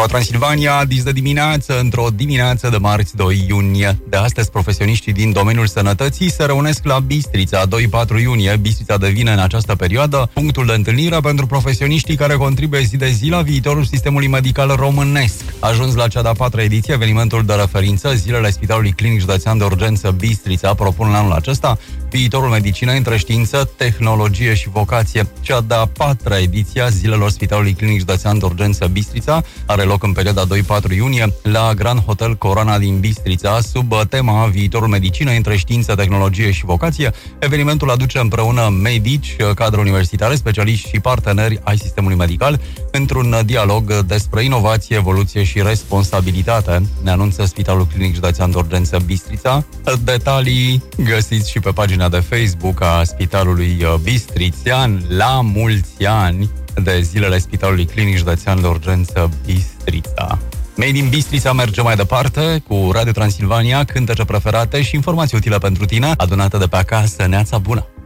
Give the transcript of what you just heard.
Metroa Transilvania, dis de dimineață, într-o dimineață de marți 2 iunie. De astăzi, profesioniștii din domeniul sănătății se reunesc la Bistrița. 2-4 iunie, Bistrița devine în această perioadă punctul de întâlnire pentru profesioniștii care contribuie zi de zi la viitorul sistemului medical românesc. Ajuns la cea de-a 4-a ediție, evenimentul de referință, zilele Spitalului Clinic Județean de Urgență Bistrița propun în anul acesta viitorul medicinei între știință, tehnologie și vocație. Cea de-a 4-a ediție a zilelor Spitalului Clinic Județean de Urgență Bistrița are loc în perioada 2-4 iunie la Grand Hotel Corona din Bistrița, sub tema viitorul medicinei între știință, tehnologie și vocație. Evenimentul aduce împreună medici, cadre universitare, specialiști și parteneri ai sistemului medical într-un dialog despre inovație, evoluție și responsabilitate, ne anunță Spitalul Clinic Județean de Urgență Bistrița. Detalii găsiți și pe pagina de Facebook a Spitalului Bistrițean. La mulți ani de zilele Spitalului Clinic Județean de Urgență Bistrița. Made in Bistrița merge mai departe cu Radio Transilvania, cântece preferate și informații utile pentru tine, adunate de pe acasă. Neața bună!